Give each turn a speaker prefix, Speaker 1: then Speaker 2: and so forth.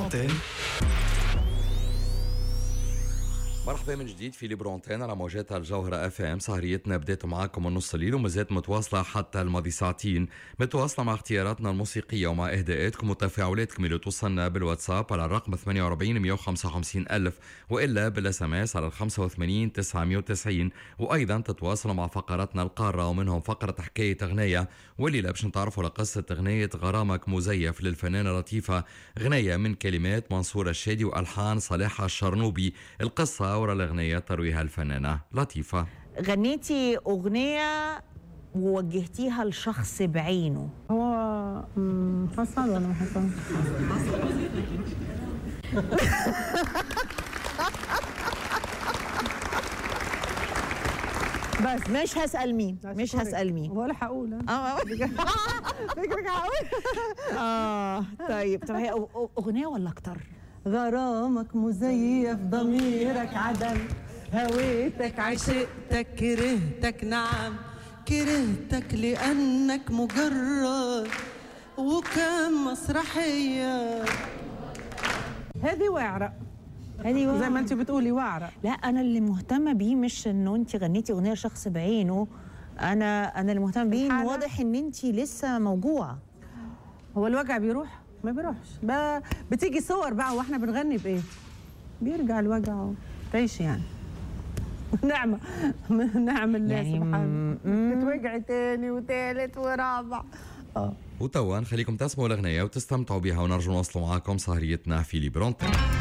Speaker 1: برونتين.
Speaker 2: مرحبا من جديد في ليبرونتين على موجات الجوهرة اف ام. سهريتنا بدات معاكم من نص الليل ومازالت متواصله حتى الماضي ساعتين، متواصله مع اختياراتنا الموسيقيه ومع اهداءاتكم وتفاعلاتكم اللي توصلنا بالواتساب على الرقم 48 155 ألف والا بالاس ام اس على 85 990، وايضا تتواصلوا مع فقراتنا القاره ومنهم فقره حكايه اغنيه، والليله باش نتعرفوا على قصه اغنيه غرامك مزيف للفنانه لطيفه، اغنيه من كلمات منصور الشادي والحان صالح الشرنوبي. القصه ورا الأغنية ترويها الفنانة لطيفة.
Speaker 3: غنيتي أغنية ووجهتيها لشخص بعينه،
Speaker 4: هو حصل ولا ما حصل؟
Speaker 3: بس مش هسأل مين، مش هسأل مين
Speaker 4: ولا هقول فكرك هقول.
Speaker 3: طيب هي أغنية ولا أكتر؟
Speaker 4: غرامك مزيف ضميرك عدم، هويتك عشقتك كرهتك، نعم كرهتك لأنك مجرد وكم مسرحية. هذه واعرة،
Speaker 3: هذه
Speaker 4: زي ما انت بتقولي واعرة.
Speaker 3: لا أنا اللي مهتمة بيه مش إنه انت غنيتي أغنية شخص بعينه، أنا اللي مهتمة بيه إنه واضح إن انت لسه موجوعة.
Speaker 4: هو الوجع بيروح؟ ما بيروحش، بتيجي صور بقى واحنا بنغني بايه بيرجع الوجع تعيش يعني. نعمة الله يعني سبحانه، تتوجع تاني وتالت ورابع.
Speaker 2: وتوا نخليكم تسمعوا الأغنية وتستمتعوا بها ونرجو نوصلوا معاكم سهريتنا في ليبرونتين.